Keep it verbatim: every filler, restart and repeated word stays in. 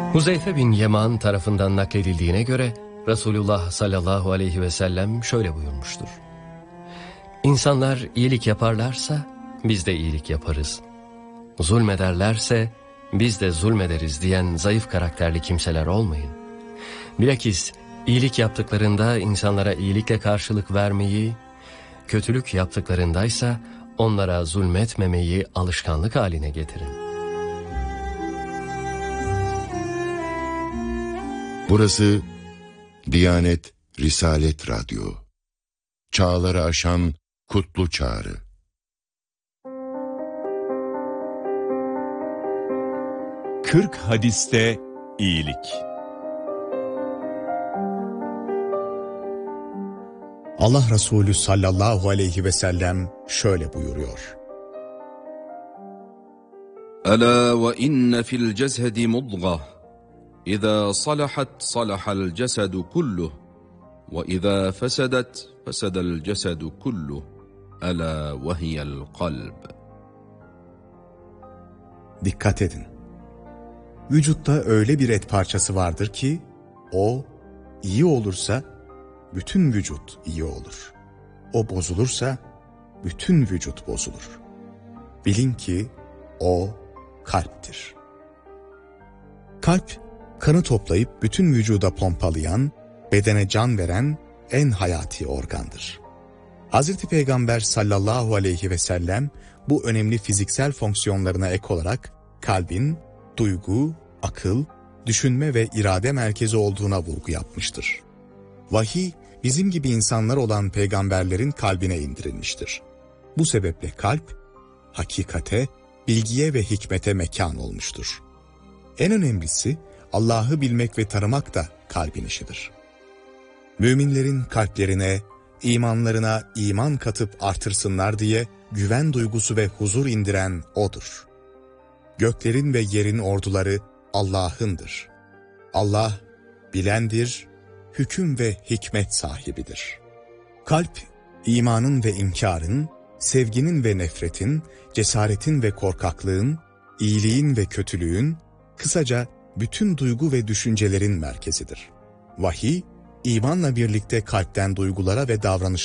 Huzeyfe bin Yeman tarafından nakledildiğine göre Resulullah sallallahu aleyhi ve sellem şöyle buyurmuştur. İnsanlar iyilik yaparlarsa biz de iyilik yaparız. Zulmederlerse biz de zulmederiz diyen zayıf karakterli kimseler olmayın. Bilakis iyilik yaptıklarında insanlara iyilikle karşılık vermeyi, kötülük yaptıklarındaysa onlara zulmetmemeyi alışkanlık haline getirin. Burası Diyanet Risalet Radyo. Çağları aşan kutlu çağrı. Kırk hadiste iyilik. Allah Resulü sallallahu aleyhi ve sellem şöyle buyuruyor. Ela ve inne fil ceshedi mudgah. İza salahat salahal cesedu kulluh. Ve iza fesedet fesedel cesedu kulluh. Ela ve hiyel kalb. Dikkat edin. Vücutta öyle bir et parçası vardır ki, o iyi olursa bütün vücut iyi olur. O bozulursa bütün vücut bozulur. Bilin ki o kalptir. Kalp, kanı toplayıp bütün vücuda pompalayan, bedene can veren en hayati organdır. Hazreti Peygamber sallallahu aleyhi ve sellem bu önemli fiziksel fonksiyonlarına ek olarak kalbin duygu, akıl, düşünme ve irade merkezi olduğuna vurgu yapmıştır. Vahiy, bizim gibi insanlar olan peygamberlerin kalbine indirilmiştir. Bu sebeple kalp, hakikate, bilgiye ve hikmete mekan olmuştur. En önemlisi, Allah'ı bilmek ve tanımak da kalbin işidir. Müminlerin kalplerine, imanlarına iman katıp artırsınlar diye güven duygusu ve huzur indiren O'dur. Göklerin ve yerin orduları Allah'ındır. Allah, bilendir, hüküm ve hikmet sahibidir. Kalp, imanın ve inkarın, sevginin ve nefretin, cesaretin ve korkaklığın, iyiliğin ve kötülüğün, kısaca bütün duygu ve düşüncelerin merkezidir. Vahiy, imanla birlikte kalpten duygulara ve davranışlara